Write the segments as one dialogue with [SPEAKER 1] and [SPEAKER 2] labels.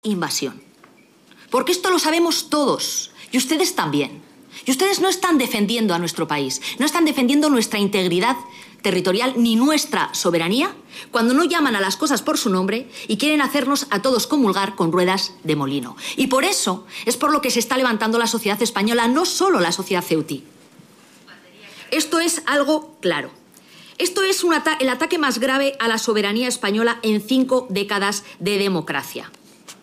[SPEAKER 1] invasión. Porque esto lo sabemos todos, y ustedes también. Y ustedes no están defendiendo a nuestro país, no están defendiendo nuestra integridad territorial ni nuestra soberanía cuando no llaman a las cosas por su nombre y quieren hacernos a todos comulgar con ruedas de molino. Y por eso es por lo que se está levantando la sociedad española, no solo la sociedad ceutí. Esto es algo claro. Esto es el ataque más grave a la soberanía española en 5 décadas de democracia.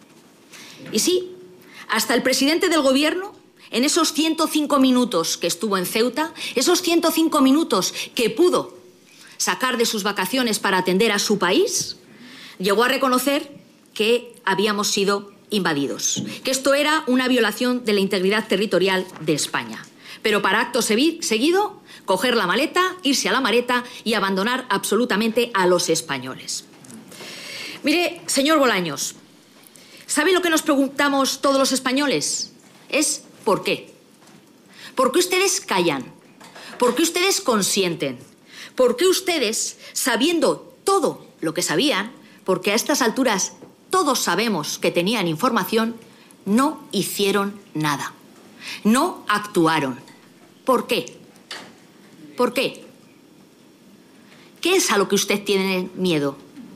[SPEAKER 1] Y sí, hasta el presidente del Gobierno, en esos 105 minutos que estuvo en Ceuta, esos 105 minutos que pudo sacar de sus vacaciones para atender a su país, llegó a reconocer que habíamos sido invadidos, que esto era una violación de la integridad territorial de España. Pero para acto seguido, coger la maleta, irse a la maleta y abandonar absolutamente a los españoles. Mire, señor Bolaños, ¿sabe lo que nos preguntamos todos los españoles? Es ¿por qué? ¿Por qué ustedes callan? ¿Por qué ustedes consienten? ¿Por qué ustedes, sabiendo todo lo que sabían, porque a estas alturas todos sabemos que tenían información, no hicieron nada? No actuaron. ¿Por qué? ¿Por qué? ¿Qué es a lo que usted tiene miedo?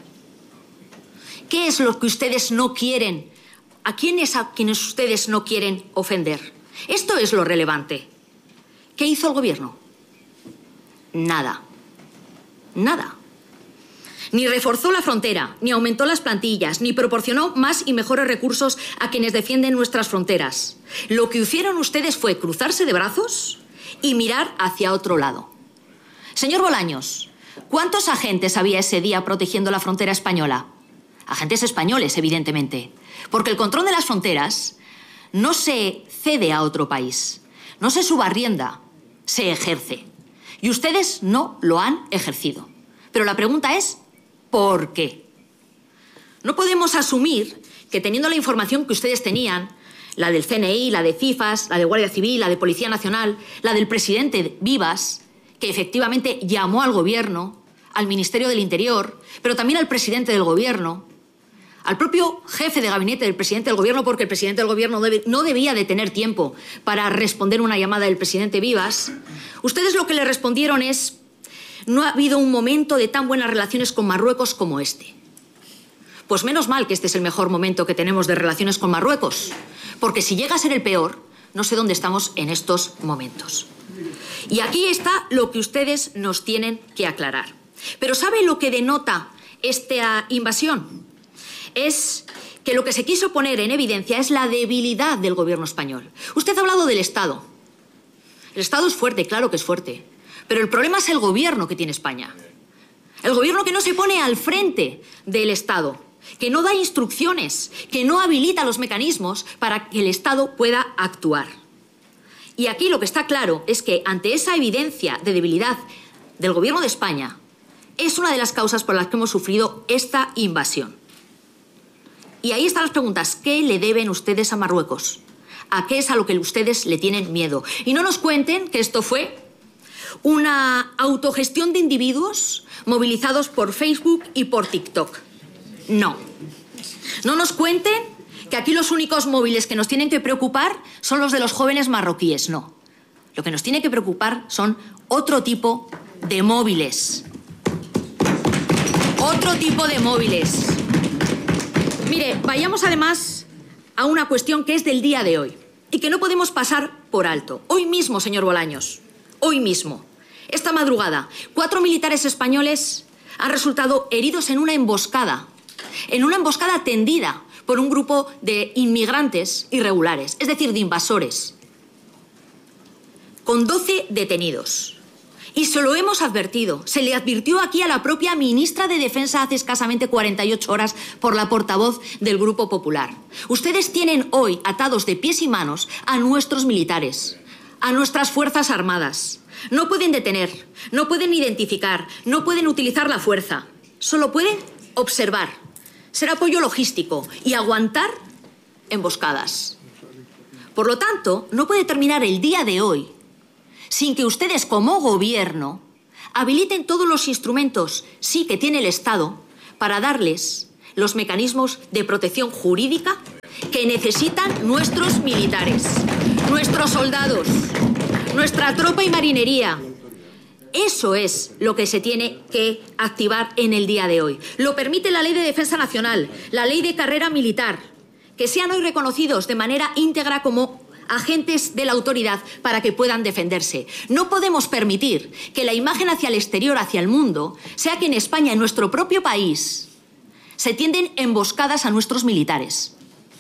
[SPEAKER 1] ¿Qué es lo que ustedes no quieren? ¿A quiénes ustedes no quieren ofender? Esto es lo relevante. ¿Qué hizo el Gobierno? Nada. Nada. Ni reforzó la frontera, ni aumentó las plantillas, ni proporcionó más y mejores recursos a quienes defienden nuestras fronteras. Lo que hicieron ustedes fue cruzarse de brazos y mirar hacia otro lado. Señor Bolaños, ¿cuántos agentes había ese día protegiendo la frontera española? Agentes españoles, evidentemente. Porque el control de las fronteras no se cede a otro país, no se subarrienda, se ejerce. Y ustedes no lo han ejercido. Pero la pregunta es, ¿por qué? No podemos asumir que teniendo la información que ustedes tenían, la del CNI, la de CIFAS, la de Guardia Civil, la de Policía Nacional, la del presidente Vivas, que efectivamente llamó al Gobierno, al Ministerio del Interior, pero también al presidente del Gobierno, al propio jefe de gabinete del presidente del Gobierno, porque el presidente del Gobierno no debía de tener tiempo para responder una llamada del presidente Vivas, ustedes lo que le respondieron es: no ha habido un momento de tan buenas relaciones con Marruecos como este. Pues menos mal que este es el mejor momento que tenemos de relaciones con Marruecos, porque si llega a ser el peor, no sé dónde estamos en estos momentos. Y aquí está lo que ustedes nos tienen que aclarar. Pero ¿sabe lo que denota esta invasión? Es que lo que se quiso poner en evidencia es la debilidad del Gobierno español. Usted ha hablado del Estado. El Estado es fuerte, claro que es fuerte. Pero el problema es el Gobierno que tiene España. El Gobierno que no se pone al frente del Estado, que no da instrucciones, que no habilita los mecanismos para que el Estado pueda actuar. Y aquí lo que está claro es que ante esa evidencia de debilidad del Gobierno de España, es una de las causas por las que hemos sufrido esta invasión. Y ahí están las preguntas. ¿Qué le deben ustedes a Marruecos? ¿A qué es a lo que ustedes le tienen miedo? Y no nos cuenten que esto fue una autogestión de individuos movilizados por Facebook y por TikTok. No. No nos cuenten que aquí los únicos móviles que nos tienen que preocupar son los de los jóvenes marroquíes. No. Lo que nos tiene que preocupar son otro tipo de móviles. Otro tipo de móviles. Mire, vayamos además a una cuestión que es del día de hoy y que no podemos pasar por alto. Hoy mismo, señor Bolaños, hoy mismo, esta madrugada, 4 militares españoles han resultado heridos en una emboscada tendida por un grupo de inmigrantes irregulares, es decir, de invasores, con 12 detenidos. Y se lo hemos advertido. Se le advirtió aquí a la propia ministra de Defensa hace escasamente 48 horas por la portavoz del Grupo Popular. Ustedes tienen hoy atados de pies y manos a nuestros militares, a nuestras Fuerzas Armadas. No pueden detener, no pueden identificar, no pueden utilizar la fuerza. Solo pueden observar, ser apoyo logístico y aguantar emboscadas. Por lo tanto, no puede terminar el día de hoy sin que ustedes como Gobierno habiliten todos los instrumentos, sí, que tiene el Estado, para darles los mecanismos de protección jurídica que necesitan nuestros militares, nuestros soldados, nuestra tropa y marinería. Eso es lo que se tiene que activar en el día de hoy. Lo permite la Ley de Defensa Nacional, la Ley de Carrera Militar, que sean hoy reconocidos de manera íntegra como agentes de la autoridad para que puedan defenderse. No podemos permitir que la imagen hacia el exterior, hacia el mundo, sea que en España, en nuestro propio país, se tienden emboscadas a nuestros militares.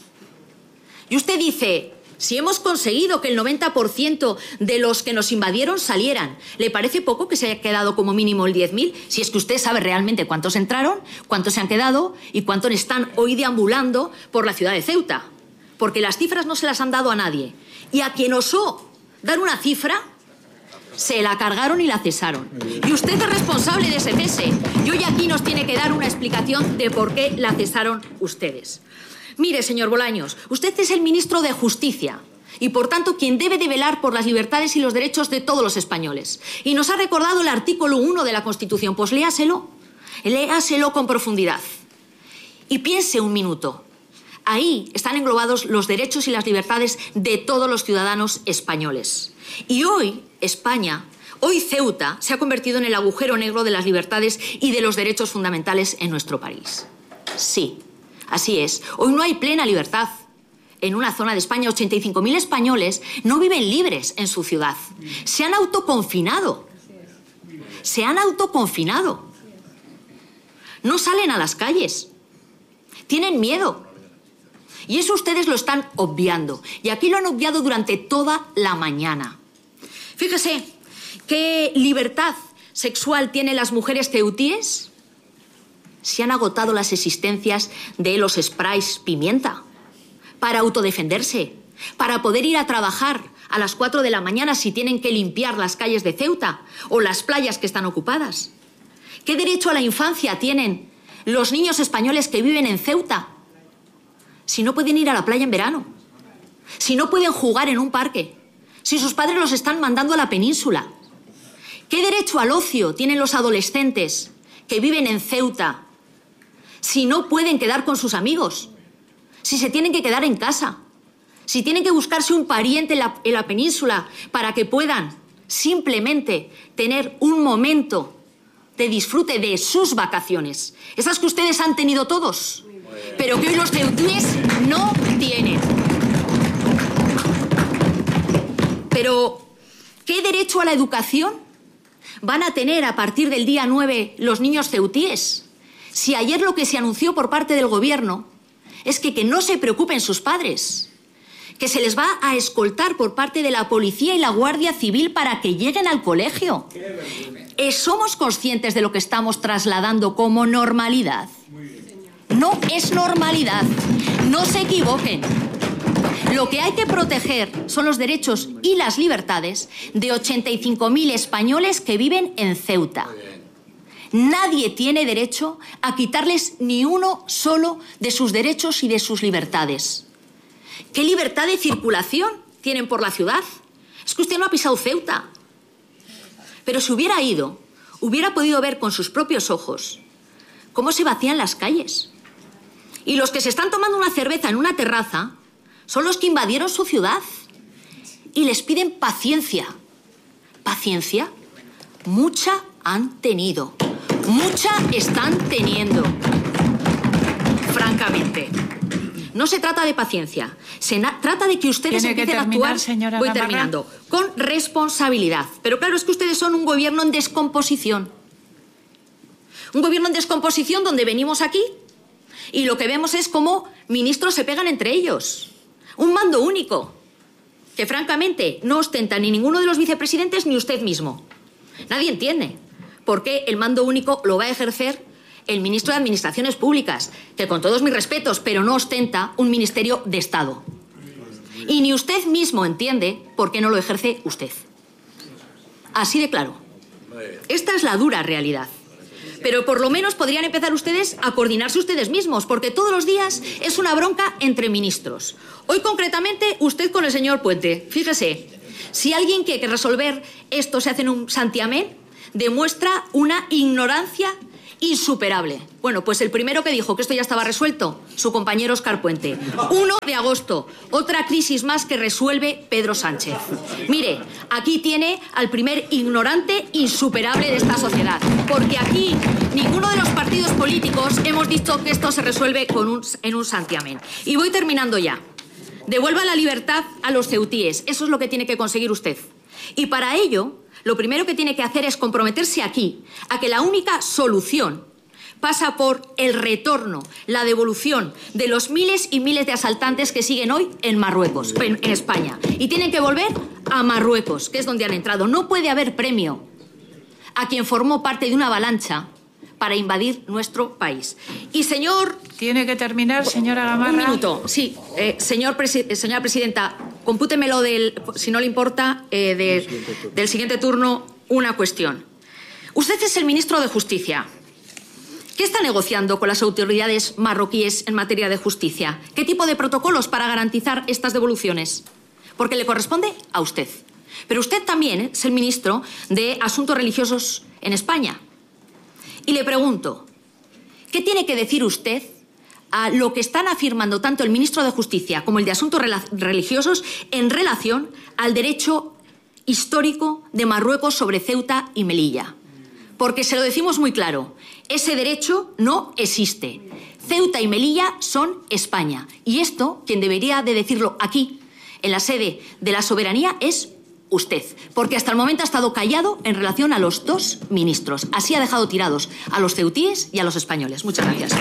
[SPEAKER 1] Y usted dice, si hemos conseguido que el 90% de los que nos invadieron salieran, ¿le parece poco que se haya quedado como mínimo el 10.000? Si es que usted sabe realmente cuántos entraron, cuántos se han quedado y cuántos están hoy deambulando por la ciudad de Ceuta. Porque las cifras no se las han dado a nadie. Y a quien osó dar una cifra, se la cargaron y la cesaron. Y usted es responsable de ese cese. Y hoy aquí nos tiene que dar una explicación de por qué la cesaron ustedes. Mire, señor Bolaños, usted es el ministro de Justicia y, por tanto, quien debe de velar por las libertades y los derechos de todos los españoles. Y nos ha recordado el artículo 1 de la Constitución. Pues léaselo con profundidad. Y piense un minuto. Ahí están englobados los derechos y las libertades de todos los ciudadanos españoles. Y hoy España, hoy Ceuta, se ha convertido en el agujero negro de las libertades y de los derechos fundamentales en nuestro país. Sí. Así es. Hoy no hay plena libertad. En una zona de España, 85.000 españoles no viven libres en su ciudad. Se han autoconfinado. Se han autoconfinado. No salen a las calles. Tienen miedo. Y eso ustedes lo están obviando. Y aquí lo han obviado durante toda la mañana. Fíjese, ¿qué libertad sexual tienen las mujeres ceutíes? Se han agotado las existencias de los sprays pimienta para autodefenderse, para poder ir a trabajar a las 4 de la mañana si tienen que limpiar las calles de Ceuta o las playas que están ocupadas. ¿Qué derecho a la infancia tienen los niños españoles que viven en Ceuta si no pueden ir a la playa en verano? Si no pueden jugar en un parque, si sus padres los están mandando a la península. ¿Qué derecho al ocio tienen los adolescentes que viven en Ceuta si no pueden quedar con sus amigos, si se tienen que quedar en casa, si tienen que buscarse un pariente en la península para que puedan simplemente tener un momento de disfrute de sus vacaciones? Esas que ustedes han tenido todos, pero que hoy los ceutíes no tienen. Pero, ¿qué derecho a la educación van a tener a partir del día 9 los niños ceutíes? Si ayer lo que se anunció por parte del Gobierno es que no se preocupen sus padres, que se les va a escoltar por parte de la Policía y la Guardia Civil para que lleguen al colegio. ¿Somos conscientes de lo que estamos trasladando como normalidad? No es normalidad. No se equivoquen. Lo que hay que proteger son los derechos y las libertades de 85.000 españoles que viven en Ceuta. Nadie tiene derecho a quitarles ni uno solo de sus derechos y de sus libertades. ¿Qué libertad de circulación tienen por la ciudad? Es que usted no ha pisado Ceuta. Pero si hubiera ido, hubiera podido ver con sus propios ojos cómo se vacían las calles. Y los que se están tomando una cerveza en una terraza son los que invadieron su ciudad. Y les piden paciencia. ¿Paciencia? Mucha han tenido. Mucha están teniendo. Francamente. No se trata de paciencia. Se trata de que ustedes empiecen a actuar, voy terminando, con responsabilidad. Pero claro, es que ustedes son un gobierno en descomposición. Un gobierno en descomposición donde venimos aquí y lo que vemos es cómo ministros se pegan entre ellos. Un mando único que francamente no ostenta ni ninguno de los vicepresidentes ni usted mismo. Nadie entiende por qué el mando único lo va a ejercer el ministro de Administraciones Públicas, que con todos mis respetos, pero no ostenta un ministerio de Estado. Y ni usted mismo entiende por qué no lo ejerce usted. Así de claro. Esta es la dura realidad. Pero por lo menos podrían empezar ustedes a coordinarse ustedes mismos, porque todos los días es una bronca entre ministros. Hoy concretamente usted con el señor Puente. Fíjese, si alguien quiere resolver esto se hace en un santiamén, demuestra una ignorancia insuperable. Bueno, pues el primero que dijo que esto ya estaba resuelto, su compañero Óscar Puente. 1 de agosto, otra crisis más que resuelve Pedro Sánchez. Mire, aquí tiene al primer ignorante insuperable de esta sociedad, porque aquí ninguno de los partidos políticos hemos dicho que esto se resuelve en un santiamén. Y voy terminando ya. Devuelva la libertad a los ceutíes. Eso es lo que tiene que conseguir usted. Y para ello, lo primero que tiene que hacer es comprometerse aquí a que la única solución pasa por el retorno, la devolución de los miles y miles de asaltantes que siguen hoy en Marruecos, en España. Y tienen que volver a Marruecos, que es donde han entrado. No puede haber premio a quien formó parte de una avalancha para invadir nuestro país. Y señor...
[SPEAKER 2] Tiene que terminar, señora Gamarra.
[SPEAKER 1] Un minuto, sí. Señora presidenta, compútemelo si no le importa, del siguiente turno, una cuestión. Usted es el ministro de Justicia. ¿Qué está negociando con las autoridades marroquíes en materia de justicia? ¿Qué tipo de protocolos para garantizar estas devoluciones? Porque le corresponde a usted. Pero usted también es el ministro de Asuntos Religiosos en España. Y le pregunto, ¿qué tiene que decir usted a lo que están afirmando tanto el ministro de Justicia como el de Asuntos Religiosos en relación al derecho histórico de Marruecos sobre Ceuta y Melilla? Porque se lo decimos muy claro, ese derecho no existe. Ceuta y Melilla son España. Y esto, quien debería de decirlo aquí, en la sede de la soberanía, es usted, porque hasta el momento ha estado callado en relación a los dos ministros. Así ha dejado tirados a los ceutíes y a los españoles. Muchas gracias.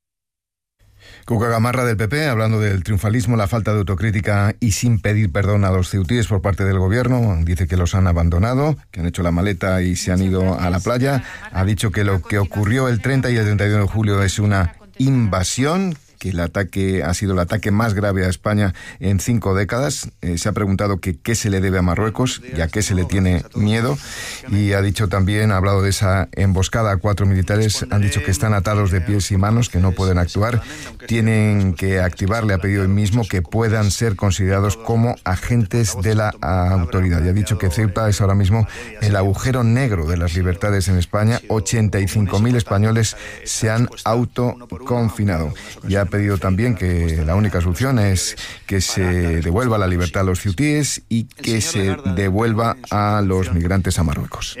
[SPEAKER 3] Cuca Gamarra del PP, hablando del triunfalismo, la falta de autocrítica y sin pedir perdón a los ceutíes por parte del gobierno. Dice que los han abandonado, que han hecho la maleta y se han ido a la playa. Ha dicho que lo que ocurrió el 30 y el 31 de julio es una invasión, que el ataque ha sido el ataque más grave a España en 5 décadas. Se ha preguntado que qué se le debe a Marruecos y a qué se le tiene miedo. Y ha dicho también, ha hablado de esa emboscada a 4 militares. Han dicho que están atados de pies y manos, que no pueden actuar. Tienen que activar, le ha pedido él mismo, que puedan ser considerados como agentes de la autoridad. Y ha dicho que Ceuta es ahora mismo el agujero negro de las libertades en España. 85.000 españoles se han autoconfinado. Y ha pedido también que la única solución es que se devuelva la libertad a los ceutíes y que se devuelva a los migrantes a Marruecos.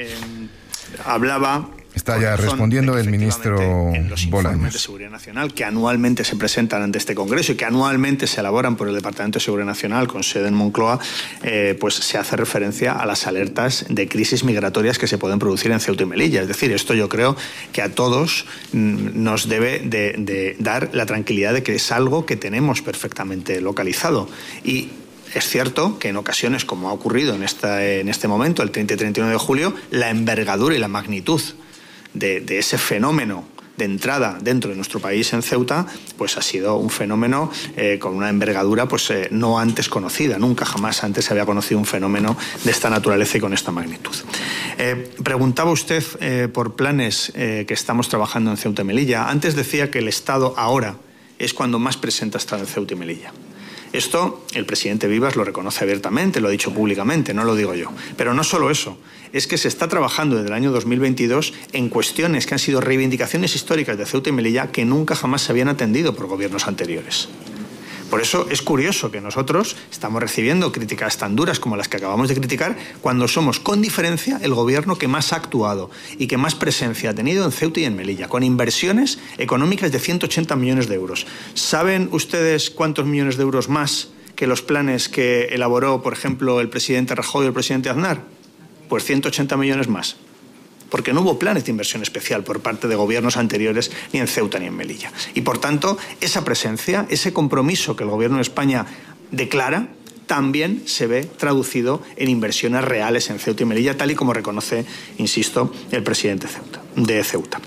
[SPEAKER 3] Está ya respondiendo el ministro Bolaños.
[SPEAKER 4] De Seguridad Nacional, que anualmente se presentan ante este Congreso y que anualmente se elaboran por el Departamento de Seguridad Nacional con sede en Moncloa, pues se hace referencia a las alertas de crisis migratorias que se pueden producir en Ceuta y Melilla. Es decir, esto yo creo que a todos nos debe de dar la tranquilidad de que es algo que tenemos perfectamente localizado. Y es cierto que en ocasiones, como ha ocurrido en este momento, el 30 y 31 de julio, la envergadura y la magnitud de ese fenómeno de entrada dentro de nuestro país en Ceuta, pues ha sido un fenómeno con una envergadura pues no antes conocida. Nunca jamás antes se había conocido un fenómeno de esta naturaleza y con esta magnitud. Preguntaba usted por planes que estamos trabajando en Ceuta y Melilla. Antes decía que el Estado ahora es cuando más presente ha estado en Ceuta y Melilla. Esto el presidente Vivas lo reconoce abiertamente, lo ha dicho públicamente, no lo digo yo. Pero no solo eso, es que se está trabajando desde el año 2022 en cuestiones que han sido reivindicaciones históricas de Ceuta y Melilla que nunca jamás se habían atendido por gobiernos anteriores. Por eso es curioso que nosotros estamos recibiendo críticas tan duras como las que acabamos de criticar cuando somos, con diferencia, el gobierno que más ha actuado y que más presencia ha tenido en Ceuta y en Melilla, con inversiones económicas de 180 millones de euros. ¿Saben ustedes cuántos millones de euros más que los planes que elaboró, por ejemplo, el presidente Rajoy o el presidente Aznar? Pues 180 millones más. Porque no hubo planes de inversión especial por parte de gobiernos anteriores ni en Ceuta ni en Melilla. Y por tanto, esa presencia, ese compromiso que el gobierno de España declara, también se ve traducido en inversiones reales en Ceuta y Melilla, tal y como reconoce, insisto, el presidente de Ceuta.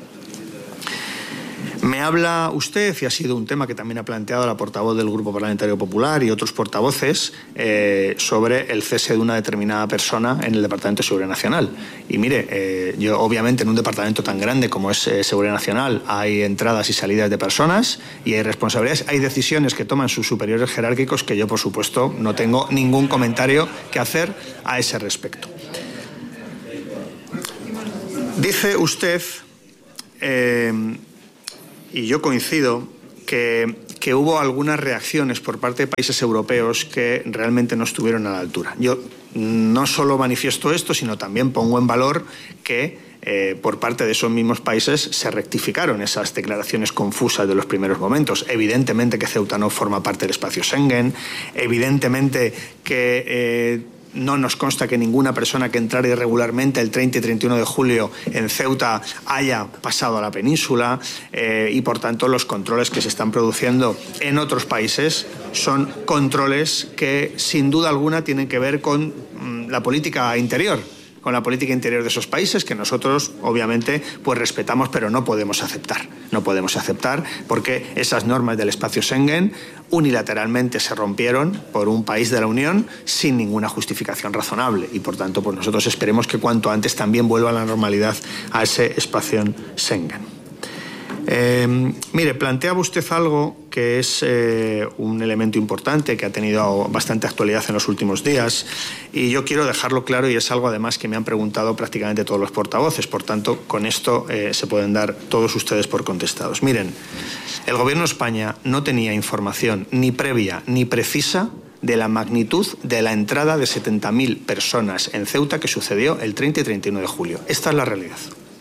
[SPEAKER 4] Me habla usted, y ha sido un tema que también ha planteado la portavoz del Grupo Parlamentario Popular y otros portavoces, sobre el cese de una determinada persona en el Departamento de Seguridad Nacional. Y mire, yo obviamente en un departamento tan grande como es Seguridad Nacional hay entradas y salidas de personas y hay responsabilidades, hay decisiones que toman sus superiores jerárquicos que yo, por supuesto, no tengo ningún comentario que hacer a ese respecto. Dice usted y yo coincido, que hubo algunas reacciones por parte de países europeos que realmente no estuvieron a la altura. Yo no solo manifiesto esto, sino también pongo en valor que por parte de esos mismos países se rectificaron esas declaraciones confusas de los primeros momentos. Evidentemente que Ceuta no forma parte del espacio Schengen, evidentemente que no nos consta que ninguna persona que entrara irregularmente el 30 y 31 de julio en Ceuta haya pasado a la península y, por tanto, los controles que se están produciendo en otros países son controles que, sin duda alguna, tienen que ver con la política interior, de esos países, que nosotros, obviamente, pues respetamos, pero no podemos aceptar. No podemos aceptar porque esas normas del espacio Schengen unilateralmente se rompieron por un país de la Unión sin ninguna justificación razonable y, por tanto, pues nosotros esperemos que cuanto antes también vuelva a la normalidad a ese espacio Schengen. Mire, planteaba usted algo que es un elemento importante que ha tenido bastante actualidad en los últimos días y yo quiero dejarlo claro, y es algo además que me han preguntado prácticamente todos los portavoces, por tanto con esto se pueden dar todos ustedes por contestados. Miren, el Gobierno de España no tenía información ni previa ni precisa de la magnitud de la entrada de 70.000 personas en Ceuta que sucedió el 30 y 31 de julio. Esta es la realidad.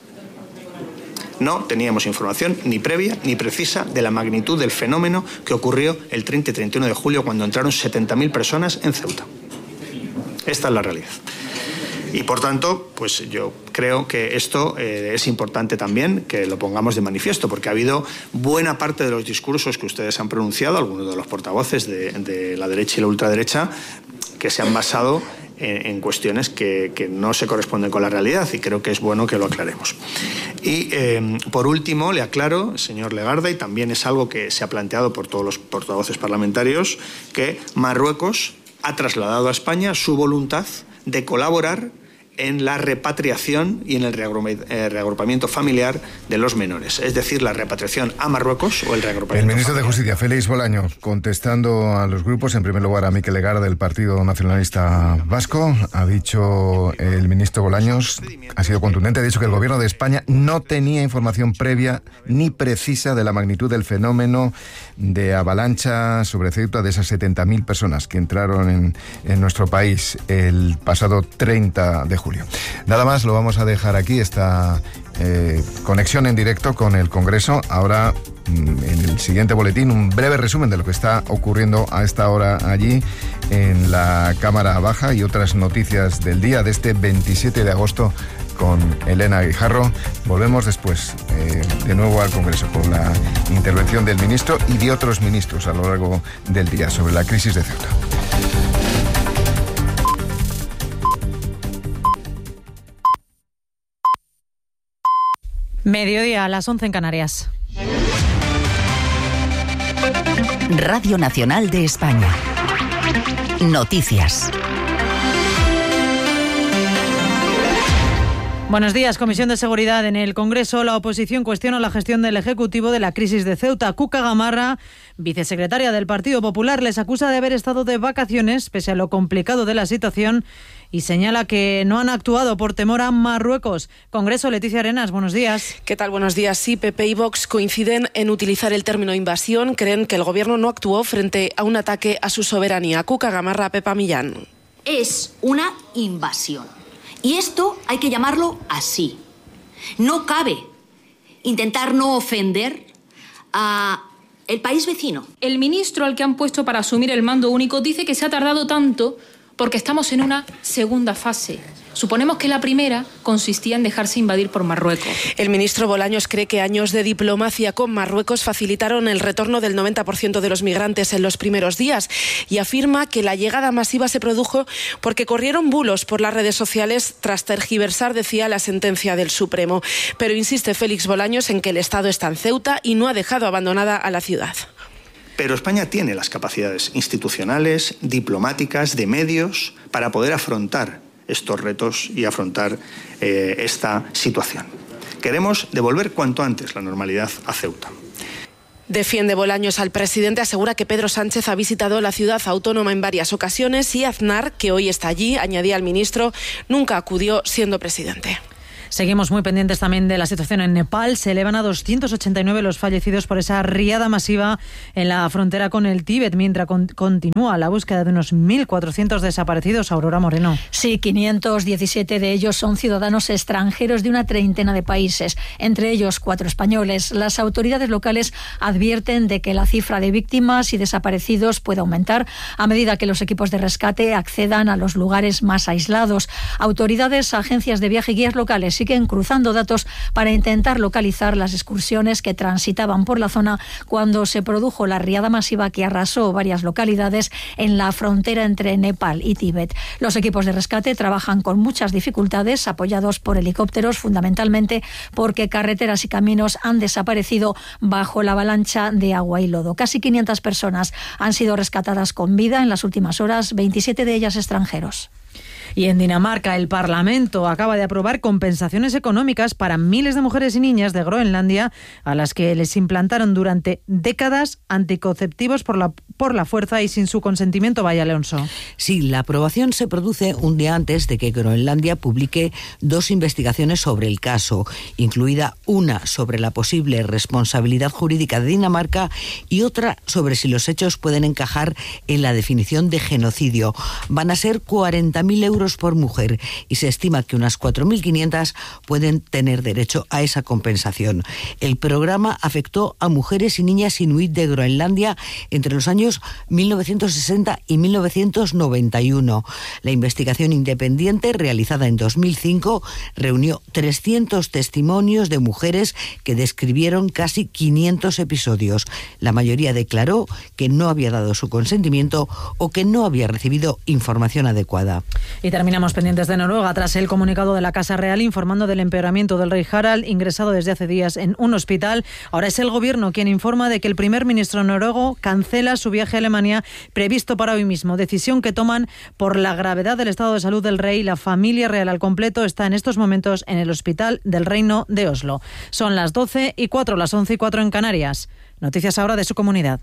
[SPEAKER 4] No teníamos información ni previa ni precisa de la magnitud del fenómeno que ocurrió el 30 y 31 de julio cuando entraron 70.000 personas en Ceuta. Esta es la realidad. Y, por tanto, pues yo creo que esto es importante también que lo pongamos de manifiesto, porque ha habido buena parte de los discursos que ustedes han pronunciado, algunos de los portavoces de la derecha y la ultraderecha, que se han basado en cuestiones que no se corresponden con la realidad, y creo que es bueno que lo aclaremos. Y por último, le aclaro, señor Legarda, y también es algo que se ha planteado por todos los portavoces parlamentarios, que Marruecos ha trasladado a España su voluntad de colaborar en la repatriación y en el reagrupamiento familiar de los menores, es decir, la repatriación a Marruecos o el reagrupamiento
[SPEAKER 3] El ministro
[SPEAKER 4] familiar.
[SPEAKER 3] de Justicia, Félix Bolaños, contestando a los grupos, en primer lugar a Mikel Legarda del Partido Nacionalista Vasco, ha dicho el ministro Bolaños, ha sido contundente, ha dicho que el Gobierno de España no tenía información previa ni precisa de la magnitud del fenómeno de avalancha sobre Ceuta de esas 70.000 personas que entraron en nuestro país el pasado 30 de julio. Nada más, lo vamos a dejar aquí, esta conexión en directo con el Congreso. Ahora, en el siguiente boletín, un breve resumen de lo que está ocurriendo a esta hora allí en la Cámara Baja y otras noticias del día de este 27 de agosto con Elena Guijarro. Volvemos después de nuevo al Congreso con la intervención del ministro y de otros ministros a lo largo del día sobre la crisis de Ceuta.
[SPEAKER 2] Mediodía a las 11 en Canarias.
[SPEAKER 5] Radio Nacional de España. Noticias.
[SPEAKER 2] Buenos días. Comisión de Seguridad en el Congreso. La oposición cuestiona la gestión del Ejecutivo de la crisis de Ceuta. Cuca Gamarra, vicesecretaria del Partido Popular, les acusa de haber estado de vacaciones pese a lo complicado de la situación y señala que no han actuado por temor a Marruecos. Congreso, Leticia Arenas, buenos días.
[SPEAKER 6] ¿Qué tal? Buenos días. Sí, PP y Vox coinciden en utilizar el término invasión. Creen que el Gobierno no actuó frente a un ataque a su soberanía. Cuca Gamarra, Pepa Millán.
[SPEAKER 1] Es una invasión. Y esto hay que llamarlo así. No cabe intentar no ofender a el país vecino.
[SPEAKER 7] El ministro al que han puesto para asumir el mando único dice que se ha tardado tanto porque estamos en una segunda fase. Suponemos que la primera consistía en dejarse invadir por Marruecos.
[SPEAKER 6] El ministro Bolaños cree que años de diplomacia con Marruecos facilitaron el retorno del 90% de los migrantes en los primeros días y afirma que la llegada masiva se produjo porque corrieron bulos por las redes sociales tras tergiversar, decía, la sentencia del Supremo. Pero insiste Félix Bolaños en que el Estado está en Ceuta y no ha dejado abandonada a la ciudad.
[SPEAKER 4] Pero España tiene las capacidades institucionales, diplomáticas, de medios para poder afrontar estos retos y afrontar esta situación. Queremos devolver cuanto antes la normalidad a Ceuta.
[SPEAKER 6] Defiende Bolaños al presidente, asegura que Pedro Sánchez ha visitado la ciudad autónoma en varias ocasiones y Aznar, que hoy está allí, añadía al ministro, nunca acudió siendo presidente.
[SPEAKER 2] Seguimos muy pendientes también de la situación en Nepal. Se elevan a 289 los fallecidos por esa riada masiva en la frontera con el Tíbet, mientras continúa la búsqueda de unos 1.400 desaparecidos. Aurora Moreno.
[SPEAKER 8] Sí, 517 de ellos son ciudadanos extranjeros de una treintena de países, entre ellos 4 españoles. Las autoridades locales advierten de que la cifra de víctimas y desaparecidos puede aumentar a medida que los equipos de rescate accedan a los lugares más aislados. Autoridades, agencias de viaje y guías locales siguen cruzando datos para intentar localizar las excursiones que transitaban por la zona cuando se produjo la riada masiva que arrasó varias localidades en la frontera entre Nepal y Tíbet. Los equipos de rescate trabajan con muchas dificultades, apoyados por helicópteros, fundamentalmente porque carreteras y caminos han desaparecido bajo la avalancha de agua y lodo. Casi 500 personas han sido rescatadas con vida en las últimas horas, 27 de ellas extranjeros.
[SPEAKER 2] Y en Dinamarca, el Parlamento acaba de aprobar compensaciones económicas para miles de mujeres y niñas de Groenlandia a las que les implantaron durante décadas anticonceptivos por la fuerza y sin su consentimiento. Vaya, Alonso.
[SPEAKER 9] Sí, la aprobación se produce un día antes de que Groenlandia publique 2 investigaciones sobre el caso, incluida una sobre la posible responsabilidad jurídica de Dinamarca y otra sobre si los hechos pueden encajar en la definición de genocidio. Van a ser 40.000 euros por mujer y se estima que unas 4.500 pueden tener derecho a esa compensación. El programa afectó a mujeres y niñas inuit de Groenlandia entre los años 1960 y 1991. La investigación independiente realizada en 2005 reunió 300 testimonios de mujeres que describieron casi 500 episodios. La mayoría declaró que no había dado su consentimiento o que no había recibido información adecuada.
[SPEAKER 2] Y terminamos pendientes de Noruega tras el comunicado de la Casa Real informando del empeoramiento del rey Harald, ingresado desde hace días en un hospital. Ahora es el gobierno quien informa de que el primer ministro noruego cancela su viaje a Alemania previsto para hoy mismo. Decisión que toman por la gravedad del estado de salud del rey. La familia real al completo está en estos momentos en el Hospital del Reino de Oslo. Son las 12:04, las 11:04 en Canarias. Noticias ahora de su comunidad.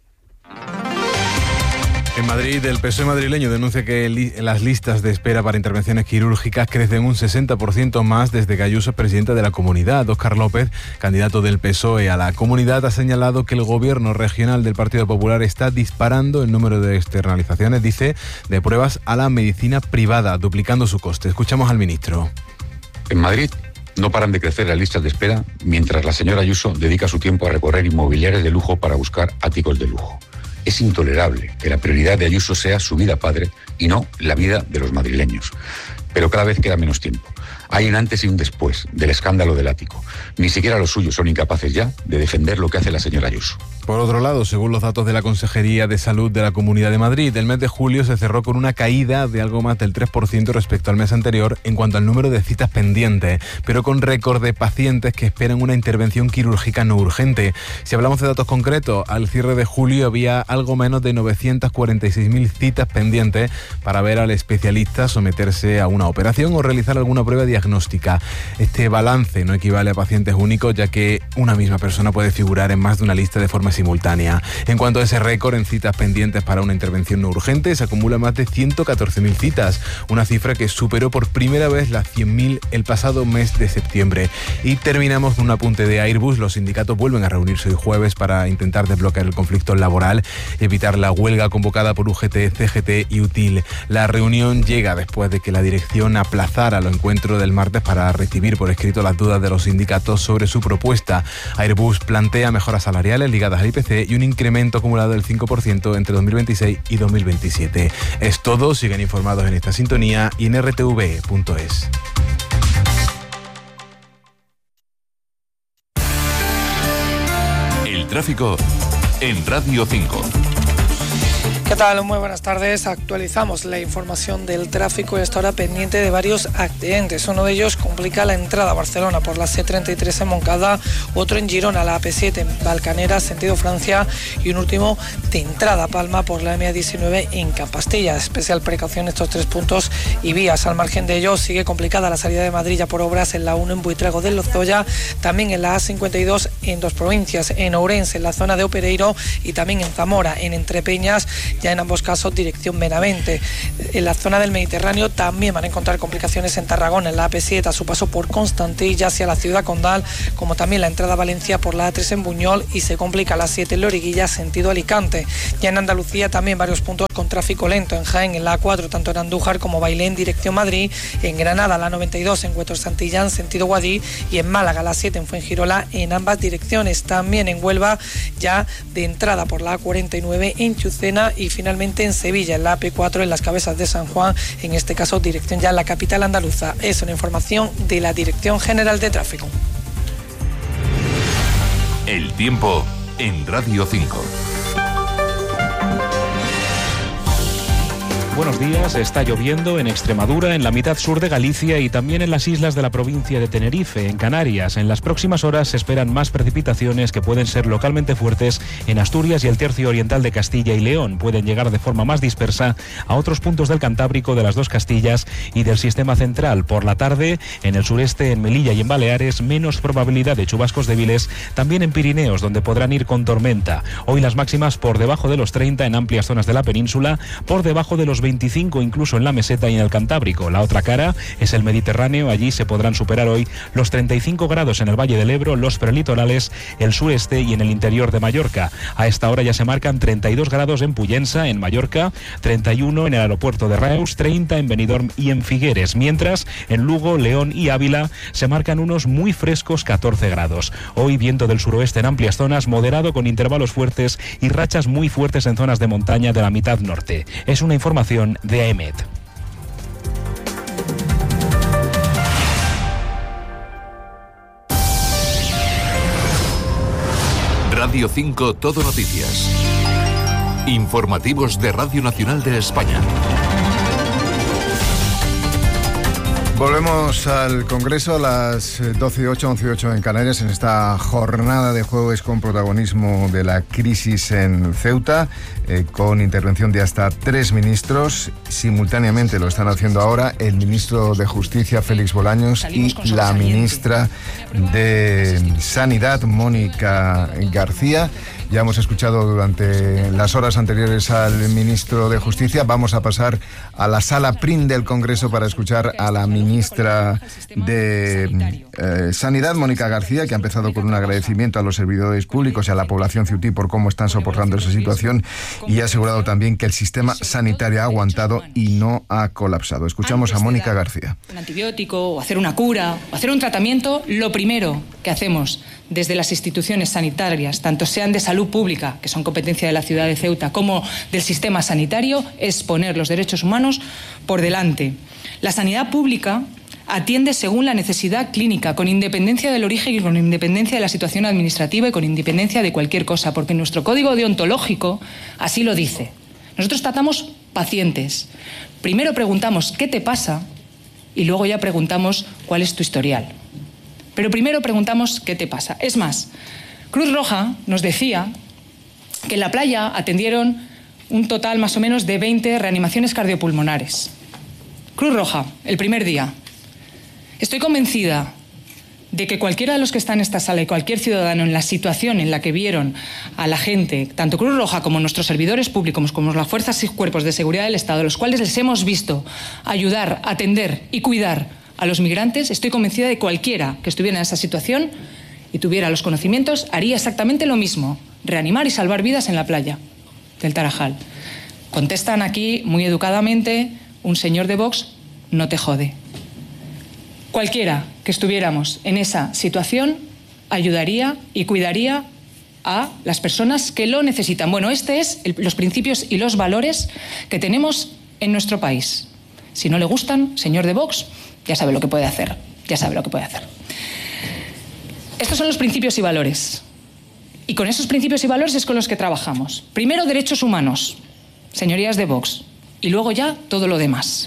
[SPEAKER 10] En Madrid, el PSOE madrileño denuncia que las listas de espera para intervenciones quirúrgicas crecen un 60% más desde que Ayuso es presidenta de la comunidad. Óscar López, candidato del PSOE a la comunidad, ha señalado que el gobierno regional del Partido Popular está disparando el número de externalizaciones, dice, de pruebas a la medicina privada, duplicando su coste. Escuchamos al ministro.
[SPEAKER 11] En Madrid no paran de crecer las listas de espera mientras la señora Ayuso dedica su tiempo a recorrer inmobiliarias de lujo para buscar áticos de lujo. Es intolerable que la prioridad de Ayuso sea su vida padre y no la vida de los madrileños. Pero cada vez queda menos tiempo. Hay un antes y un después del escándalo del ático. Ni siquiera los suyos son incapaces ya de defender lo que hace la señora Ayuso.
[SPEAKER 10] Por otro lado, según los datos de la Consejería de Salud de la Comunidad de Madrid, el mes de julio se cerró con una caída de algo más del 3% respecto al mes anterior en cuanto al número de citas pendientes, pero con récord de pacientes que esperan una intervención quirúrgica no urgente. Si hablamos de datos concretos, al cierre de julio había algo menos de 946.000 citas pendientes para ver al especialista, someterse a una operación o realizar alguna prueba diagnóstica. Este balance no equivale a pacientes únicos, ya que una misma persona puede figurar en más de una lista de forma simultánea. En cuanto a ese récord en citas pendientes para una intervención no urgente, se acumula más de 114.000 citas, una cifra que superó por primera vez las 100.000 el pasado mes de septiembre. Y terminamos con un apunte de Airbus. Los sindicatos vuelven a reunirse hoy jueves para intentar desbloquear el conflicto laboral y evitar la huelga convocada por UGT, CGT y UTIL. La reunión llega después de que la dirección aplazara el encuentro del martes para recibir por escrito las dudas de los sindicatos sobre su propuesta. Airbus plantea mejoras salariales ligadas al IPC y un incremento acumulado del 5% entre 2026 y 2027. Es todo, siguen informados en esta sintonía y en rtv.es.
[SPEAKER 12] El tráfico en Radio 5.
[SPEAKER 13] ¿Qué tal? Muy buenas tardes. Actualizamos la información del tráfico y hasta ahora pendiente de varios accidentes. Uno de ellos complica la entrada a Barcelona por la C33 en Montcada, otro en Girona, la AP7 en Valcanera, sentido Francia, y un último de entrada a Palma por la MA19 en Campastilla. Especial precaución estos 3 puntos y vías. Al margen de ello, sigue complicada la salida de Madrid ya por obras en la 1 en Buitrago de Lozoya, también en la A52 en 2 provincias, en Ourense, en la zona de Opereiro, y también en Zamora, en Entrepeñas, ya en ambos casos dirección Benavente. En la zona del Mediterráneo también van a encontrar complicaciones en Tarragona, en la AP7 a su paso por Constantí, hacia la ciudad condal, como también la entrada a Valencia por la A3 en Buñol, y se complica la A7 en Loriguilla, sentido Alicante. Ya en Andalucía también varios puntos con tráfico lento, en Jaén, en la A4, tanto en Andújar como Bailén, dirección Madrid, en Granada, la 92 en Huetor Santillán, sentido Guadí, y en Málaga, la 7 en Fuengirola, en ambas direcciones. También en Huelva, ya de entrada por la A49 en Chucena, y finalmente en Sevilla, en la AP4 en las Cabezas de San Juan, en este caso dirección ya en la capital andaluza. Es una información de la Dirección General de Tráfico.
[SPEAKER 12] El tiempo en Radio 5.
[SPEAKER 14] Buenos días, está lloviendo en Extremadura, en la mitad sur de Galicia y también en las islas de la provincia de Tenerife, en Canarias. En las próximas horas se esperan más precipitaciones que pueden ser localmente fuertes en Asturias y el tercio oriental de Castilla y León. Pueden llegar de forma más dispersa a otros puntos del Cantábrico, de las dos Castillas y del sistema central. Por la tarde, en el sureste, en Melilla y en Baleares, menos probabilidad de chubascos débiles, también en Pirineos, donde podrán ir con tormenta. Hoy las máximas por debajo de los 30 en amplias zonas de la península, por debajo de los 25 incluso en la meseta y en el Cantábrico. La otra cara es el Mediterráneo, allí se podrán superar hoy los 35 grados en el Valle del Ebro, los prelitorales, el sureste y en el interior de Mallorca. A esta hora ya se marcan 32 grados en Puyensa, en Mallorca, 31 en el aeropuerto de Reus, 30 en Benidorm y en Figueres, mientras en Lugo, León y Ávila se marcan unos muy frescos 14 grados. Hoy viento del suroeste en amplias zonas, moderado con intervalos fuertes y rachas muy fuertes en zonas de montaña de la mitad norte. Es una información de AEMET.
[SPEAKER 12] Radio 5 Todo Noticias. Informativos de Radio Nacional de España.
[SPEAKER 3] Volvemos al Congreso a las 12:08, 11:08 en Canarias, en esta jornada de jueves con protagonismo de la crisis en Ceuta, con intervención de hasta 3 ministros. Simultáneamente lo están haciendo ahora el ministro de Justicia, Félix Bolaños, y la ministra de Sanidad, Mónica García. Ya hemos escuchado durante las horas anteriores al ministro de Justicia. Vamos a pasar a la sala PRIN del Congreso para escuchar a la ministra de Sanidad, Mónica García, que ha empezado con un agradecimiento a los servidores públicos y a la población ceutí por cómo están soportando esa situación, y ha asegurado también que el sistema sanitario ha aguantado y no ha colapsado. Escuchamos a Mónica García.
[SPEAKER 15] Un antibiótico, o hacer una cura, o hacer un tratamiento, lo primero que hacemos desde las instituciones sanitarias, tanto sean de salud pública, que son competencia de la ciudad de Ceuta, como del sistema sanitario, es poner los derechos humanos por delante. La sanidad pública atiende según la necesidad clínica, con independencia del origen y con independencia de la situación administrativa y con independencia de cualquier cosa, porque nuestro código deontológico así lo dice. Nosotros tratamos pacientes. Primero preguntamos qué te pasa y luego ya preguntamos cuál es tu historial. Pero primero preguntamos qué te pasa. Es más, Cruz Roja nos decía que en la playa atendieron un total más o menos de 20 reanimaciones cardiopulmonares. Cruz Roja, el primer día. Estoy convencida de que cualquiera de los que está en esta sala y cualquier ciudadano en la situación en la que vieron a la gente, tanto Cruz Roja como nuestros servidores públicos, como las fuerzas y cuerpos de seguridad del Estado, los cuales les hemos visto ayudar, atender y cuidar a los migrantes, estoy convencida de que cualquiera que estuviera en esa situación y tuviera los conocimientos haría exactamente lo mismo, reanimar y salvar vidas en la playa del Tarajal. Contestan aquí muy educadamente, un señor de Vox no te jode. Cualquiera que estuviéramos en esa situación ayudaría y cuidaría a las personas que lo necesitan. Bueno, este es los principios y los valores que tenemos en nuestro país. Si no le gustan, señor de Vox, ya sabe lo que puede hacer. Ya sabe lo que puede hacer. Estos son los principios y valores. Y con esos principios y valores es con los que trabajamos. Primero, derechos humanos, señorías de Vox, y luego ya todo lo demás.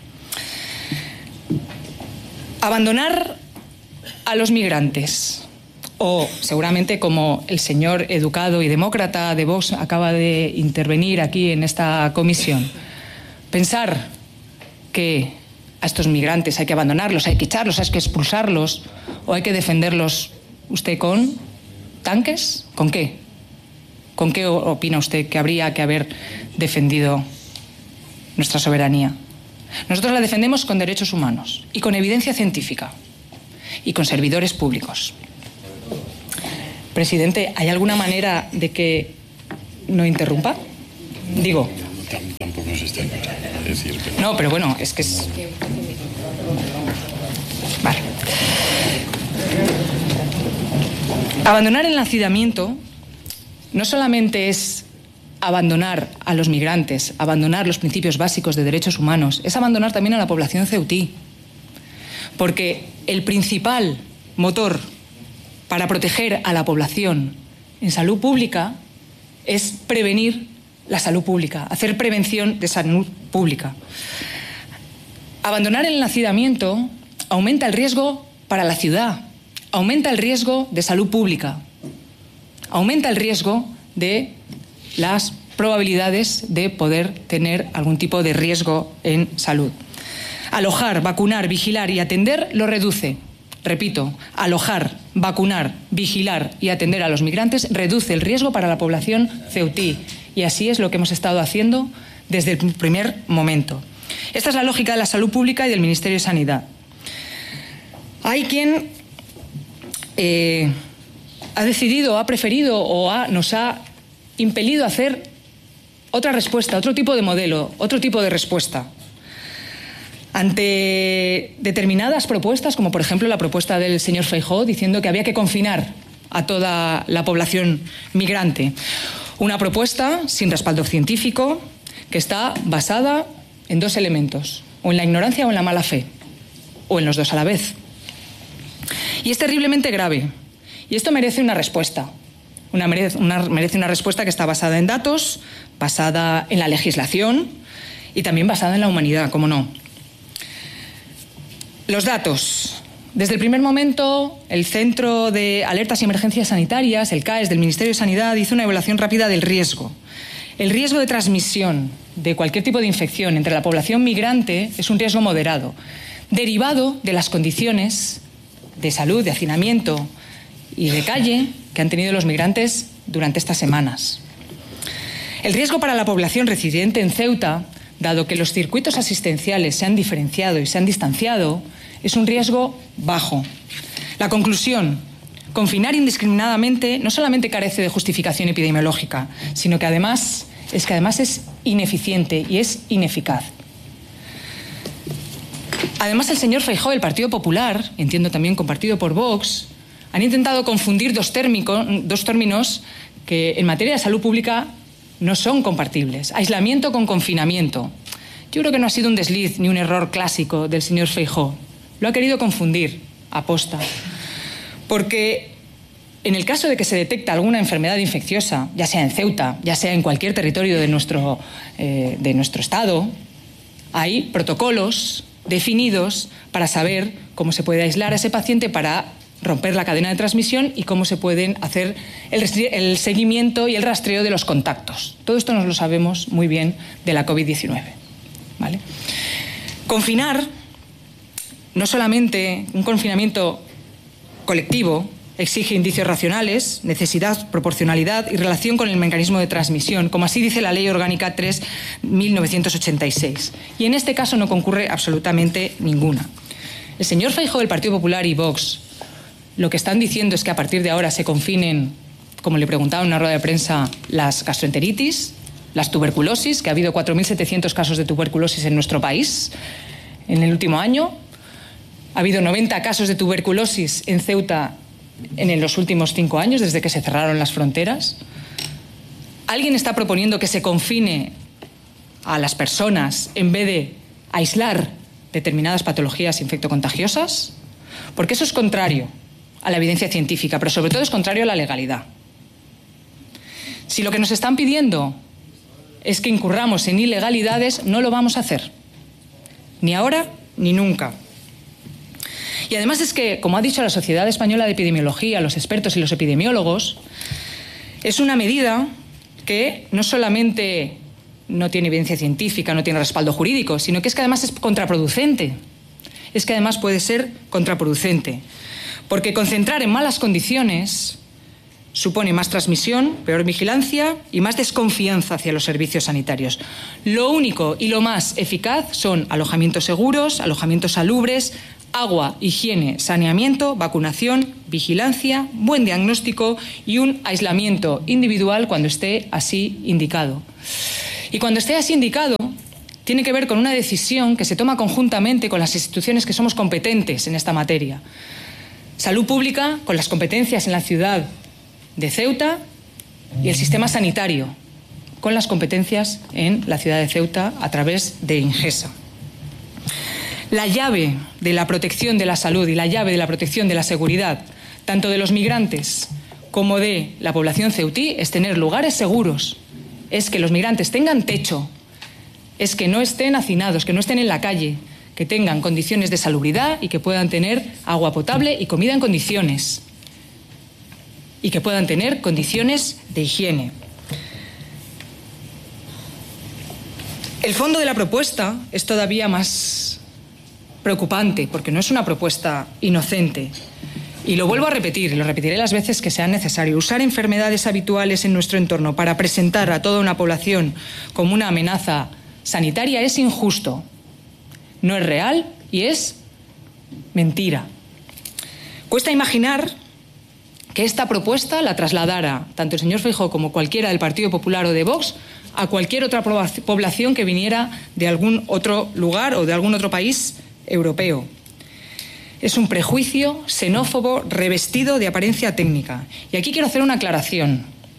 [SPEAKER 15] Abandonar a los migrantes, o seguramente como el señor educado y demócrata de Vox acaba de intervenir aquí en esta comisión, pensar que a estos migrantes hay que abandonarlos, hay que echarlos, hay que expulsarlos, o hay que defenderlos, ¿usted con tanques? ¿Con qué? ¿Con qué opina usted que habría que haber defendido nuestra soberanía? Nosotros la defendemos con derechos humanos y con evidencia científica y con servidores públicos. Presidente, ¿hay alguna manera de que no interrumpa? Digo.
[SPEAKER 16] Tampoco se está decir.
[SPEAKER 15] No, pero bueno, es que es... Vale. Abandonar el nacidamiento no solamente es abandonar a los migrantes, abandonar los principios básicos de derechos humanos, es abandonar también a la población ceutí. Porque el principal motor para proteger a la población en salud pública es prevenir la salud pública, hacer prevención de salud pública. Abandonar el nacidamiento aumenta el riesgo para la ciudad, aumenta el riesgo de salud pública, aumenta el riesgo de las probabilidades de poder tener algún tipo de riesgo en salud. Alojar, vacunar, vigilar y atender lo reduce. Repito, alojar, vacunar, vigilar y atender a los migrantes reduce el riesgo para la población ceutí. Y así es lo que hemos estado haciendo desde el primer momento. Esta es la lógica de la salud pública y del Ministerio de Sanidad. Hay quien ha decidido, ha preferido o nos ha impelido a hacer otra respuesta, otro tipo de modelo, otro tipo de respuesta. Ante determinadas propuestas, como por ejemplo la propuesta del señor Feijóo, diciendo que había que confinar a toda la población migrante. Una propuesta sin respaldo científico que está basada en dos elementos, o en la ignorancia o en la mala fe, o en los dos a la vez. Y es terriblemente grave. Y esto merece una respuesta. Merece una respuesta que está basada en datos, basada en la legislación y también basada en la humanidad, ¿cómo no? Los datos. Desde el primer momento, el Centro de Alertas y Emergencias Sanitarias, el CAES del Ministerio de Sanidad, hizo una evaluación rápida del riesgo. El riesgo de transmisión de cualquier tipo de infección entre la población migrante es un riesgo moderado, derivado de las condiciones de salud, de hacinamiento y de calle que han tenido los migrantes durante estas semanas. El riesgo para la población residente en Ceuta, dado que los circuitos asistenciales se han diferenciado y se han distanciado, es un riesgo bajo. La conclusión: confinar indiscriminadamente no solamente carece de justificación epidemiológica, sino que además es ineficiente y es ineficaz. Además, el señor Feijóo, el Partido Popular, entiendo también compartido por Vox, han intentado confundir dos términos que en materia de salud pública no son compartibles. Aislamiento con confinamiento. Yo creo que no ha sido un desliz ni un error clásico del señor Feijóo. Lo ha querido confundir aposta. Porque en el caso de que se detecta alguna enfermedad infecciosa, ya sea en Ceuta, ya sea en cualquier territorio de nuestro Estado, hay protocolos definidos para saber cómo se puede aislar a ese paciente para romper la cadena de transmisión y cómo se pueden hacer el seguimiento y el rastreo de los contactos. Todo esto nos lo sabemos muy bien de la COVID-19. ¿Vale? Confinar, no solamente un confinamiento colectivo, exige indicios racionales, necesidad, proporcionalidad y relación con el mecanismo de transmisión, como así dice la Ley Orgánica 3/1986. Y en este caso no concurre absolutamente ninguna. El señor Feijóo del Partido Popular y Vox lo que están diciendo es que a partir de ahora se confinen, como le preguntaba en una rueda de prensa, las gastroenteritis, las tuberculosis, que ha habido 4.700 casos de tuberculosis en nuestro país en el último año. Ha habido 90 casos de tuberculosis en Ceuta en los últimos 5 años, desde que se cerraron las fronteras. ¿Alguien está proponiendo que se confine a las personas en vez de aislar determinadas patologías infectocontagiosas? Porque eso es contrario a la evidencia científica, pero sobre todo es contrario a la legalidad. Si lo que nos están pidiendo es que incurramos en ilegalidades, no lo vamos a hacer. Ni ahora ni nunca. Y además es que, como ha dicho la Sociedad Española de Epidemiología, los expertos y los epidemiólogos, es una medida que no solamente no tiene evidencia científica, no tiene respaldo jurídico, sino que es que además es contraproducente. Es que además puede ser contraproducente. Porque concentrar en malas condiciones supone más transmisión, peor vigilancia y más desconfianza hacia los servicios sanitarios. Lo único y lo más eficaz son alojamientos seguros, alojamientos salubres, agua, higiene, saneamiento, vacunación, vigilancia, buen diagnóstico y un aislamiento individual cuando esté así indicado. Y cuando esté así indicado, tiene que ver con una decisión que se toma conjuntamente con las instituciones que somos competentes en esta materia. Salud pública, con las competencias en la ciudad de Ceuta, y el sistema sanitario, con las competencias en la ciudad de Ceuta a través de Ingesa. La llave de la protección de la salud y la llave de la protección de la seguridad, tanto de los migrantes como de la población ceutí, es tener lugares seguros, es que los migrantes tengan techo, es que no estén hacinados, que no estén en la calle, que tengan condiciones de salubridad y que puedan tener agua potable y comida en condiciones, y que puedan tener condiciones de higiene. El fondo de la propuesta es todavía más preocupante, porque no es una propuesta inocente. Y lo vuelvo a repetir, y lo repetiré las veces que sean necesario. Usar enfermedades habituales en nuestro entorno para presentar a toda una población como una amenaza sanitaria es injusto, no es real y es mentira. Cuesta imaginar que esta propuesta la trasladara tanto el señor Feijóo como cualquiera del Partido Popular o de Vox a cualquier otra población que viniera de algún otro lugar o de algún otro país europeo. Es un prejuicio xenófobo revestido de apariencia técnica. Y aquí quiero hacer una aclaración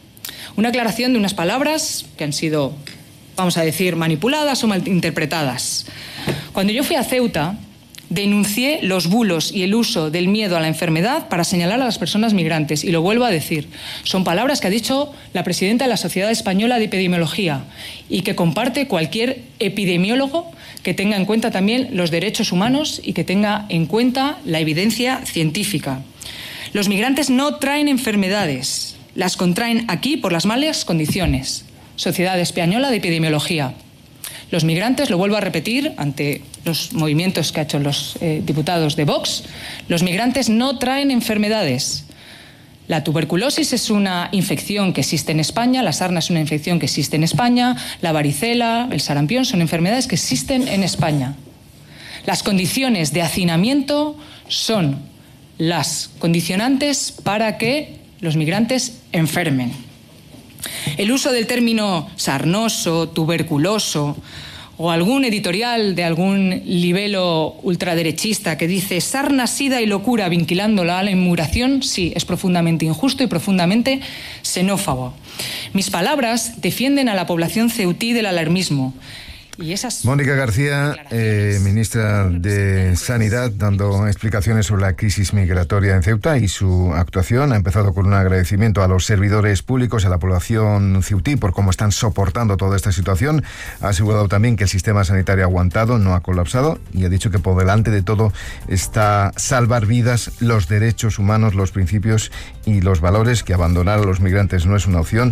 [SPEAKER 15] de unas palabras que han sido, vamos a decir, manipuladas o malinterpretadas. Cuando yo fui a Ceuta, denuncié los bulos y el uso del miedo a la enfermedad para señalar a las personas migrantes. Y lo vuelvo a decir, son palabras que ha dicho la presidenta de la Sociedad Española de Epidemiología y que comparte cualquier epidemiólogo que tenga en cuenta también los derechos humanos y que tenga en cuenta la evidencia científica. Los migrantes no traen enfermedades, las contraen aquí por las malas condiciones. Sociedad Española de Epidemiología. Los migrantes, lo vuelvo a repetir ante los movimientos que han hecho los diputados de Vox, los migrantes no traen enfermedades. La tuberculosis es una infección que existe en España, la sarna es una infección que existe en España, la varicela, el sarampión son enfermedades que existen en España. Las condiciones de hacinamiento son las condicionantes para que los migrantes enfermen. El uso del término sarnoso, tuberculoso o algún editorial de algún libelo ultraderechista que dice sarna, sida y locura vinculándola a la inmigración, sí, es profundamente injusto y profundamente xenófobo. Mis palabras defienden a la población ceutí del alarmismo. Y esas...
[SPEAKER 3] Mónica García, ministra de Sanidad, dando explicaciones sobre la crisis migratoria en Ceuta y su actuación. Ha empezado con un agradecimiento a los servidores públicos y a la población ceutí por cómo están soportando toda esta situación. Ha asegurado también que el sistema sanitario ha aguantado, no ha colapsado, y ha dicho que por delante de todo está salvar vidas, los derechos humanos, los principios y los valores, que abandonar a los migrantes no es una opción,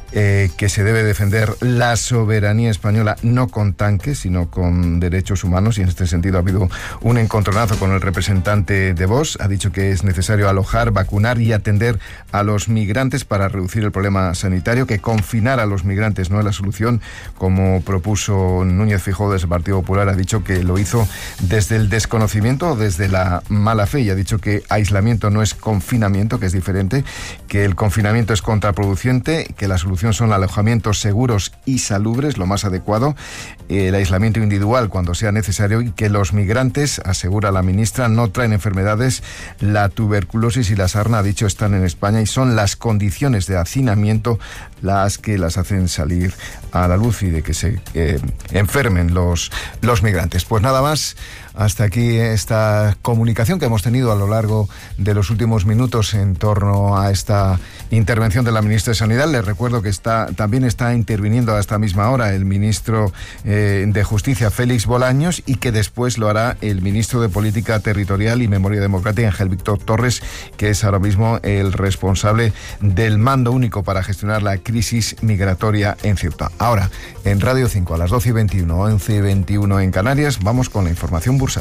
[SPEAKER 3] que se debe defender la soberanía española no con tanques, sino con derechos humanos, y en este sentido ha habido un encontronazo con el representante de Vox. Ha dicho que es necesario alojar, vacunar y atender a los migrantes para reducir el problema sanitario, que confinar a los migrantes no es la solución, como propuso Núñez Feijóo desde el Partido Popular. Ha dicho que lo hizo desde el desconocimiento, desde la mala fe, y ha dicho que aislamiento no es confinamiento, que es diferente, que el confinamiento es contraproducente, que la solución son alojamientos seguros y salubres, lo más adecuado, el aislamiento individual cuando sea necesario, y que los migrantes, asegura la ministra, no traen enfermedades. La tuberculosis y la sarna, ha dicho, están en España y son las condiciones de hacinamiento las que las hacen salir a la luz y de que se enfermen los migrantes. Pues nada más. Hasta aquí esta comunicación que hemos tenido a lo largo de los últimos minutos en torno a esta intervención de la ministra de Sanidad. Les recuerdo que también está interviniendo a esta misma hora el ministro de Justicia, Félix Bolaños, y que después lo hará el ministro de Política Territorial y Memoria Democrática, Ángel Víctor Torres, que es ahora mismo el responsable del mando único para gestionar la crisis migratoria en Ceuta. Ahora, en Radio 5 a las 12:21, 11:21 en Canarias, vamos con la información bursátil.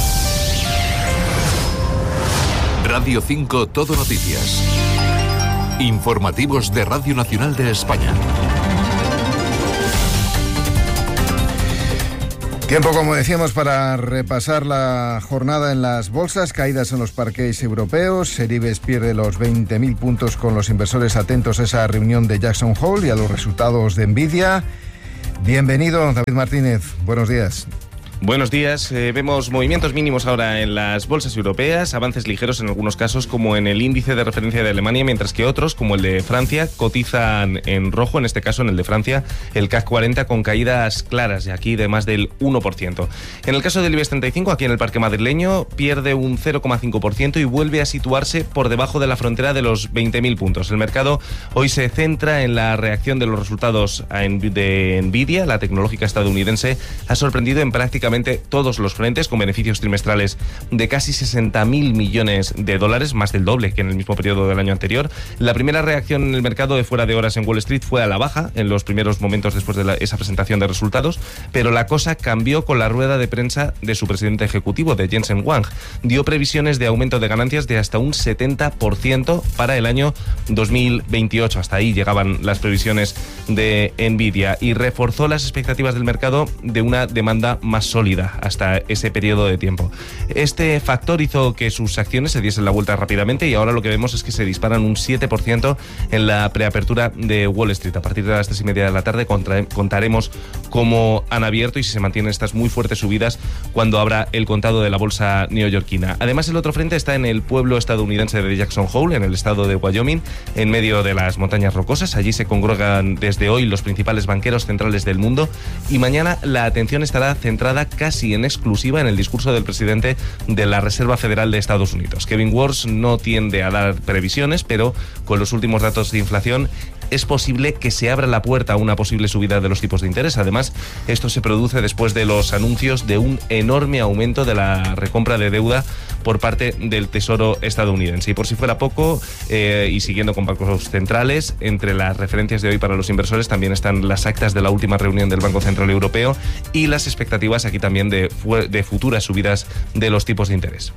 [SPEAKER 12] Radio 5 Todo Noticias. Informativos de Radio Nacional de España.
[SPEAKER 3] Tiempo, como decíamos, para repasar la jornada en las bolsas, caídas en los parques europeos. El IBEX pierde los 20.000 puntos con los inversores atentos a esa reunión de Jackson Hole y a los resultados de Nvidia. Bienvenido, David Martínez. Buenos días.
[SPEAKER 17] Buenos días. Vemos movimientos mínimos ahora en las bolsas europeas, avances ligeros en algunos casos, como en el índice de referencia de Alemania, mientras que otros, como el de Francia, cotizan en rojo, en este caso en el de Francia, el CAC 40 con caídas claras, y aquí de más del 1%. En el caso del IBEX 35, aquí en el parque madrileño, pierde un 0,5% y vuelve a situarse por debajo de la frontera de los 20.000 puntos. El mercado hoy se centra en la reacción de los resultados de Nvidia, la tecnológica estadounidense, ha sorprendido en prácticamente todos los frentes, con beneficios trimestrales de casi 60.000 millones de dólares, más del doble que en el mismo periodo del año anterior. La primera reacción en el mercado de fuera de horas en Wall Street fue a la baja en los primeros momentos después de esa presentación de resultados, pero la cosa cambió con la rueda de prensa de su presidente ejecutivo, de Jensen Huang. Dio previsiones de aumento de ganancias de hasta un 70% para el año 2028. Hasta ahí llegaban las previsiones de Nvidia, y reforzó las expectativas del mercado de una demanda más sólida hasta ese periodo de tiempo. Este factor hizo que sus acciones se diesen la vuelta rápidamente, y ahora lo que vemos es que se disparan un 7% en la preapertura de Wall Street. A partir de las 3:30 de la tarde contaremos cómo han abierto y si se mantienen estas muy fuertes subidas cuando abra el contado de la bolsa neoyorquina. Además, el otro frente está en el pueblo estadounidense de Jackson Hole, en el estado de Wyoming, en medio de las montañas rocosas. Allí se congregan desde hoy los principales banqueros centrales del mundo, y mañana la atención estará centrada casi en exclusiva en el discurso del presidente de la Reserva Federal de Estados Unidos. Kevin Warsh no tiende a dar previsiones, pero con los últimos datos de inflación es posible que se abra la puerta a una posible subida de los tipos de interés. Además, esto se produce después de los anuncios de un enorme aumento de la recompra de deuda por parte del Tesoro estadounidense. Y por si fuera poco, y siguiendo con bancos centrales, entre las referencias de hoy para los inversores también están las actas de la última reunión del Banco Central Europeo y las expectativas aquí también de futuras subidas de los tipos de interés.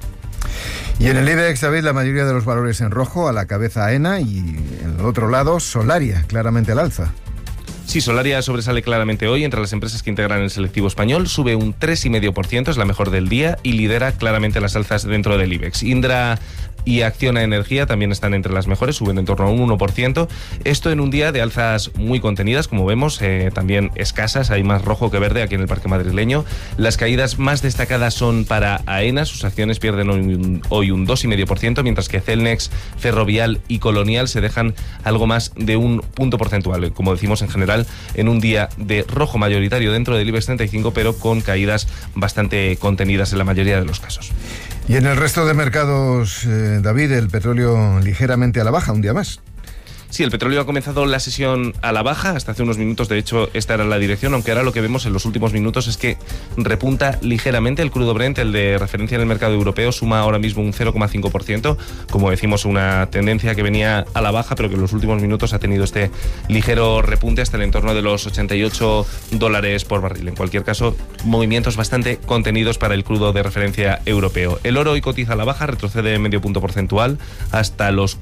[SPEAKER 3] Y en el IBEX, David, la mayoría de los valores en rojo, a la cabeza AENA, y en el otro lado Solaria, claramente al alza.
[SPEAKER 17] Sí, Solaria sobresale claramente hoy entre las empresas que integran el selectivo español, sube un 3,5%, es la mejor del día, y lidera claramente las alzas dentro del IBEX. Indra y Acciona Energía también están entre las mejores, suben en torno a un 1%. Esto en un día de alzas muy contenidas, como vemos, también escasas, hay más rojo que verde aquí en el parque madrileño. Las caídas más destacadas son para AENA, sus acciones pierden hoy un 2,5%, mientras que Celnex, Ferrovial y Colonial se dejan algo más de un punto porcentual. Como decimos, en general, en un día de rojo mayoritario dentro del IBEX 35, pero con caídas bastante contenidas en la mayoría de los casos.
[SPEAKER 3] Y en el resto de mercados, David, el petróleo ligeramente a la baja, un día más.
[SPEAKER 17] Sí, el petróleo ha comenzado la sesión a la baja, hasta hace unos minutos, de hecho, esta era la dirección, aunque ahora lo que vemos en los últimos minutos es que repunta ligeramente el crudo Brent, el de referencia en el mercado europeo, suma ahora mismo un 0,5%, como decimos, una tendencia que venía a la baja, pero que en los últimos minutos ha tenido este ligero repunte hasta el entorno de los $88 por barril. En cualquier caso, movimientos bastante contenidos para el crudo de referencia europeo. El oro hoy cotiza a la baja, retrocede medio punto porcentual hasta los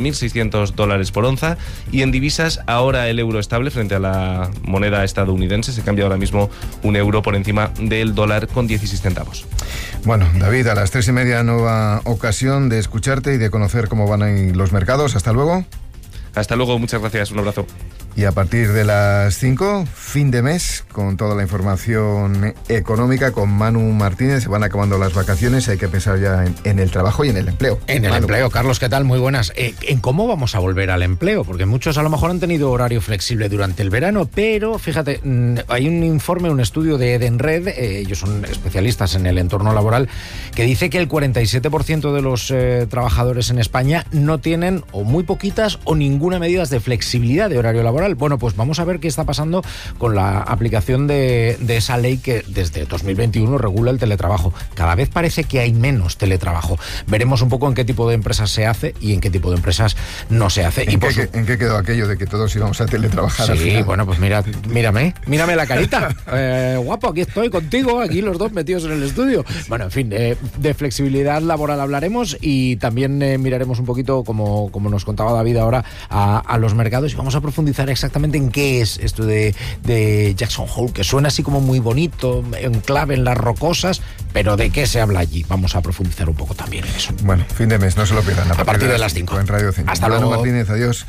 [SPEAKER 17] $4.600 por onza. Y en divisas, ahora el euro estable frente a la moneda estadounidense. Se cambia ahora mismo un euro por encima del dólar con 16 centavos.
[SPEAKER 3] Bueno, David, a las 3:30, nueva ocasión de escucharte y de conocer cómo van ahí los mercados. Hasta luego.
[SPEAKER 17] Hasta luego, muchas gracias, un abrazo.
[SPEAKER 3] Y a partir de las 5, fin de mes, con toda la información económica con Manu Martínez. Se van acabando las vacaciones, hay que pensar ya en el trabajo y en el empleo.
[SPEAKER 18] En el empleo, Carlos, ¿qué tal? Muy buenas. ¿En cómo vamos a volver al empleo? Porque muchos a lo mejor han tenido horario flexible durante el verano, pero fíjate, hay un informe, un estudio de Edenred, ellos son especialistas en el entorno laboral, que dice que el 47% de los trabajadores en España no tienen o muy poquitas o ninguna medida de flexibilidad de horario laboral. laboral. Bueno, pues vamos a ver qué está pasando con la aplicación de esa ley que desde 2021 regula el teletrabajo. Cada vez parece que hay menos teletrabajo. Veremos un poco en qué tipo de empresas se hace y en qué tipo de empresas no se hace.
[SPEAKER 3] ¿En qué quedó aquello de que todos íbamos a teletrabajar?
[SPEAKER 18] Sí, bueno, pues mírame la carita. Guapo, aquí estoy contigo, aquí los dos metidos en el estudio. Bueno, en fin, de flexibilidad laboral hablaremos y también miraremos un poquito, como nos contaba David ahora, a los mercados, y vamos a profundizar exactamente en qué es esto de Jackson Hole, que suena así como muy bonito, en clave, en las rocosas, pero ¿de qué se habla allí? Vamos a profundizar un poco también en eso.
[SPEAKER 3] Bueno, fin de mes, no se lo pierdan.
[SPEAKER 18] A partir de las 5
[SPEAKER 3] en Radio 5.
[SPEAKER 18] Hasta luego.
[SPEAKER 3] Martínez, adiós.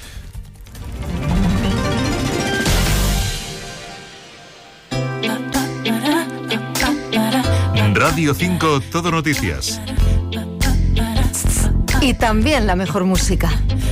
[SPEAKER 12] Radio 5 Todo Noticias.
[SPEAKER 19] Y también la mejor música.